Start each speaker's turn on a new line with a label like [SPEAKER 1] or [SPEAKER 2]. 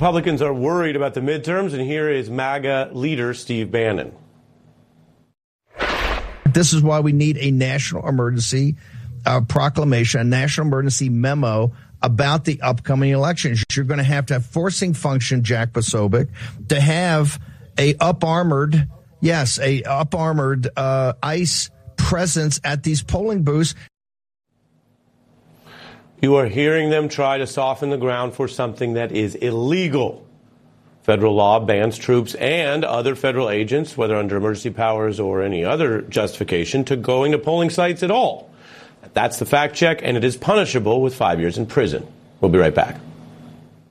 [SPEAKER 1] Republicans are worried about the midterms, and here is MAGA leader Steve Bannon.
[SPEAKER 2] This is why we need a national emergency proclamation, a national emergency memo about the upcoming elections. You're going to have forcing function, Jack Posobiec, to have a up-armored ICE presence at these polling booths.
[SPEAKER 1] You are hearing them try to soften the ground for something that is illegal. Federal law bans troops and other federal agents, whether under emergency powers or any other justification, to going to polling sites at all. That's the fact check, and it is punishable with 5 years in prison. We'll be right back.